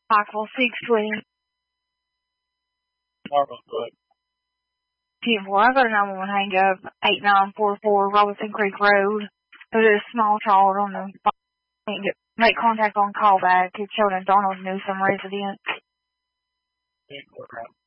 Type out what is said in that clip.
Michael 620. Marvin, go ahead. 10-4. I got a 911 hang up, 8944 Robinson Creek Road. There's a small child on the phone. Make contact on callback. It's showing a Donald Newsom resident. 10-4.